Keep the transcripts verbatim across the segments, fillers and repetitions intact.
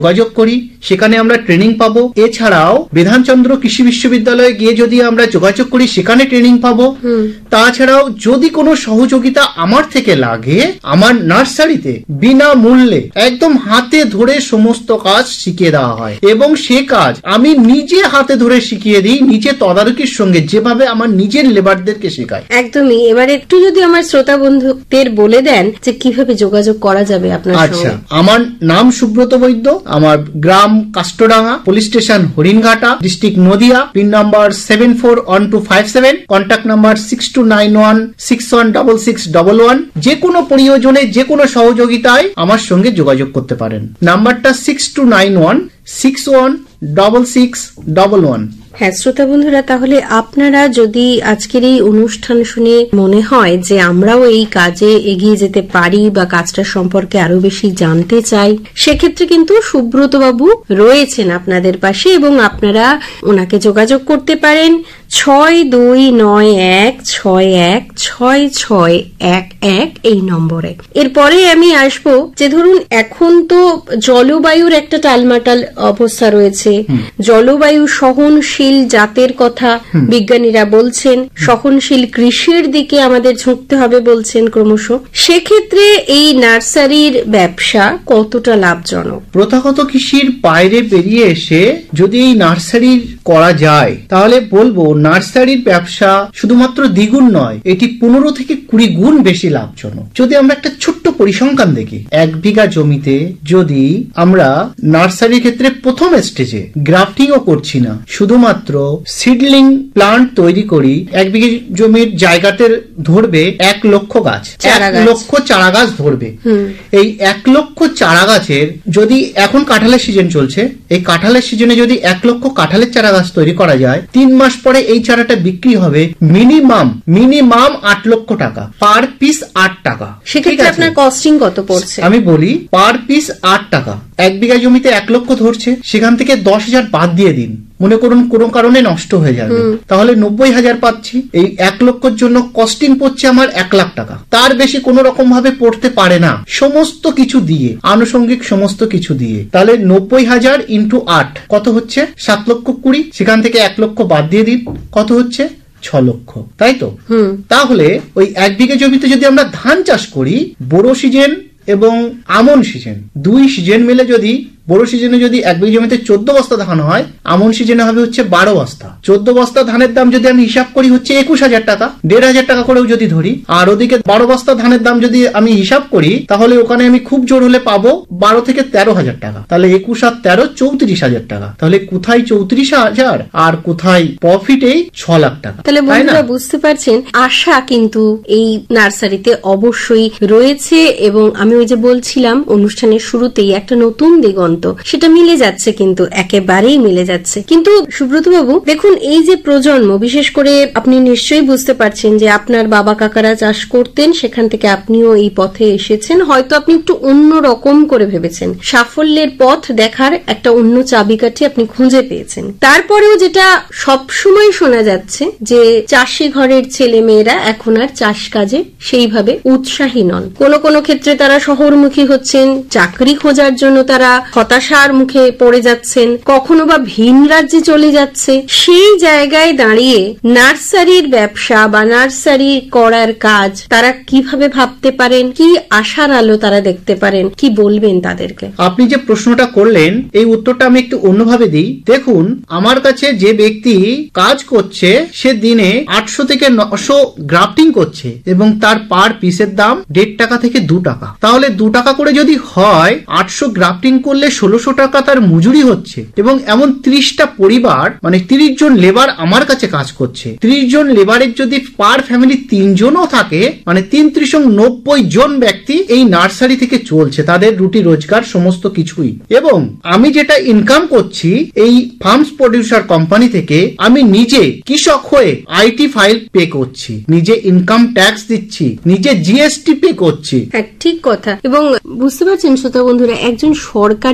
যোগাযোগ করি, সেখানে আমরা ট্রেনিং পাবো। এছাড়াও বিধানচন্দ্র কৃষি বিশ্ববিদ্যালয়ে গিয়ে যদি আমরা যোগাযোগ করি সেখানে ট্রেনিং পাবো। তাছাড়াও যদি কোনো সহযোগিতা আমার থেকে লাগে, আমার নার্সারিতে বিনামূল্যে একদম হাতে ধরে সমস্ত কাজ শিখিয়ে দেওয়া হয় এবং সে কাজ আমি নিজে হাতে ধরে শিখিয়ে দিই, নিজে তদারকির সঙ্গে, যেভাবে আমার নিজের লেবারদেরকে শেখায়। একদমই। এবার একটু যদি আমার শ্রোতা বন্ধুদের বলে দেন যে কিভাবে যোগাযোগ করা যাবে আপনার সঙ্গে। আচ্ছা, আমার নাম সুব্রত বৈদ্য, আমার গ্রাম কাষ্টডাঙ্গা, police station Haringhata, district Nadia, pin number seven four one two five seven, contact number six two nine one six one double six double one. যে কোনো প্রয়োজনে, যে কোনো সহযোগিতায় আমার সঙ্গে যোগাযোগ করতে পারেন। নাম্বারটা six two nine one six one double six double one. হ্যাঁ শ্রোতা বন্ধুরা, তাহলে আপনারা যদি আজকের এই অনুষ্ঠান শুনে মনে হয় যে আমরাও এই কাজে এগিয়ে যেতে পারি বা কাজটা সম্পর্কে আরো বেশি জানতে চাই, সেক্ষেত্রে কিন্তু সুব্রত বাবু রয়েছেন আপনাদের পাশে এবং আপনারা ওনাকে যোগাযোগ করতে পারেন ছয় দুই নয় এক ছয় এক ছয় ছয় এক এক এই নম্বরে। এরপরে আমি আসবো যে ধরুন এখন তো জলবায়ুর একটা টালমাটাল অবস্থা রয়েছে, জলবায়ু সহনশীল জাতের কথা বিজ্ঞানীরা বলছেন, সহনশীল কৃষির দিকে আমাদের ঝুঁকতে হবে বলছেন ক্রমশ। সেক্ষেত্রে এই নার্সারির ব্যবসা কতটা লাভজনক? প্রথাগত কৃষির বাইরে বেরিয়ে এসে যদি এই নার্সারি করা যায় তাহলে বলবো নার্সারির ব্যবসা শুধুমাত্র দ্বিগুণ নয়, এটি পনেরো থেকে কুড়ি গুণ বেশি লাভজনক। যদি আমরা একটা ছোট্ট পরিসংখ্যান দেখি, এক বিঘা জমিতে যদি আমরা নার্সারির ক্ষেত্রে প্রথম স্টেজে গ্রাফটিংও করছি না, শুধুমাত্র সিডলিং প্লান্ট তৈরি করি, এক বিঘা জমির জায়গাতে ধরবে এক লক্ষ গাছ, এক লক্ষ চারা গাছ ধরবে। এই এক লক্ষ চারা গাছের যদি এখন কাঁঠালের সিজন চলছে, এই কাঁঠালের সিজনে যদি এক লক্ষ কাঁঠালের চারা গাছ তৈরি করা যায়, তিন মাস পরে এই চারাটা বিক্রি হবে মিনিমাম মিনিমাম আট লক্ষ টাকা, পার পিস আট টাকা। সেক্ষেত্রে আপনার কস্টিং কত পড়ছে? আমি বলি পার পিস আট টাকা। এক বিঘা জমিতে এক লক্ষ ধরছে, সেখান থেকে দশ হাজার বাদ দিয়ে দিন, মনে করুন কোনো কারণে নষ্ট হয়ে যাবে, তাহলে নব্বই হাজার পাচ্ছি। এই এক লক্ষের জন্য কস্টিং পড়ছে আমার এক লাখ টাকা, তার বেশি কোন রকম ভাবে পড়তে পারে না, সমস্ত কিছু দিয়ে, আনুষঙ্গিক সমস্ত কিছু দিয়ে। তাহলে নব্বই হাজার ইন্টু আট কত হচ্ছে? সাত লক্ষ কুড়ি। সেখান থেকে এক লক্ষ বাদ দিয়ে দিন, কত হচ্ছে? ছ লক্ষ, তাই তো? তাহলে ওই এক বিঘা জমিতে যদি আমরা ধান চাষ করি, বোরো সিজন এবং আমন সিজন দুই সিজন মিলে যদি, বড় সিজনে যদি এক বিঘা জমিতে চোদ্দ বস্তা ধান হয়, আমন সিজনে হবে হচ্ছে বারো বস্তা। চোদ্দ বস্তা ধানের দাম যদি আমি হিসাব করি হচ্ছে একুশ হাজার টাকা, দেড় হাজার টাকা করেও যদি ধরি, আর ওদিকে বারো বস্তা ধানের দাম যদি আমি হিসাব করি, তাহলে ওখানে আমি খুব জোর হলে পাবো বারো থেকে তেরো হাজার টাকা। তাহলে একুশ আর তেরো চৌত্রিশ হাজার টাকা। তাহলে কোথায় চৌত্রিশ হাজার আর কোথায় প্রফিটেই ছ লাখ টাকা। তাহলে বন্ধুরা বুঝতে পারছেন, আশা কিন্তু এই নার্সারিতে অবশ্যই রয়েছে এবং আমি ওই যে বলছিলাম অনুষ্ঠানের শুরুতেই একটা নতুন দিগন্ত, সেটা মিলে যাচ্ছে, কিন্তু একেবারেই মিলে যাচ্ছে। কিন্তু সুব্রত বাবু দেখুন, এই যে প্রজন্ম, বিশেষ করে আপনি নিশ্চয়ই বুঝতে পারছেন যে আপনার বাবা কাকারা চাষ করতেন, সেখান থেকে আপনিও এই পথে এসেছেন, হয়তো আপনি একটু অন্য রকম করে ভেবেছেন, সাফল্যের পথ দেখার একটা অন্য চাবিকাঠি আপনি খুঁজে পেয়েছেন। তারপরেও যেটা সবসময় শোনা যাচ্ছে যে চাষি ঘরের ছেলে মেয়েরা এখন আর চাষ কাজে সেইভাবে উৎসাহী নন। কোন কোন ক্ষেত্রে তারা শহরমুখী হচ্ছেন, চাকরি খোঁজার জন্য তারা হতাশার মুখে পড়ে যাচ্ছেন, কখনো বা ভিন রাজ্যে চলে যাচ্ছে। সেই জায়গায় দাঁড়িয়ে নার্সারির ব্যবসা বা নার্সারি করার কাজ তারা কিভাবে ভাবতে পারেন, কি আশার আলো তারা দেখতে পারেন, কি বলবেন তাদেরকে? আপনি যে প্রশ্নটা করলেন, এই উত্তরটা আমি একটু অন্যভাবে দিই। দেখুন, আমার কাছে যে ব্যক্তি কাজ করছে সে দিনে আটশো থেকে নশো গ্রাফটিং করছে এবং তার পার পিসের দাম দেড় টাকা থেকে দু টাকা। তাহলে দু টাকা করে যদি হয়, আটশো গ্রাফটিং করলে ষোলোশো টাকা তার মজুরি হচ্ছে এবং এমন ত্রিশটা পরিবার, মানে তিরিশ জন লেবার আমার কাছে কাজ করছে। ত্রিশ জন লেবারের যদি পার ফ্যামিলি তিনজনও থাকে, মানে তিন ত্রিশ নব্বই জন ব্যক্তি এই নার্সারি থেকে চলছে, তাদের রুটি রোজগার সমস্ত কিছুই। এবং আমি যেটা ইনকাম করছি এই ফার্মস প্রডিউসার কোম্পানি থেকে, আমি নিজে কৃষক হয়ে আইটি ফাইল পে করছি, নিজে ইনকাম ট্যাক্স দিচ্ছি, নিজে জিএসটি পে করছি। হ্যাঁ, ঠিক কথা। এবং বুঝতে পারছেন শ্রোতা বন্ধুরা, একজন সরকারি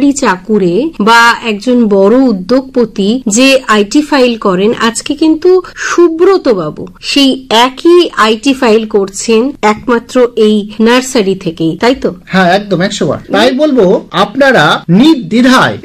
সরকারি চাকুরে বা একজন বড় উদ্যোগপতি যে আইটি ফাইল করেন, আজকে কিন্তু সুব্রত বাবু সেই একই আইটি ফাইল করছেন একমাত্র এই নার্সারি থেকেই, তাই তো? হ্যাঁ, একদম একশো বার। তাই বলবো আপনারা নির্দ্বিধায়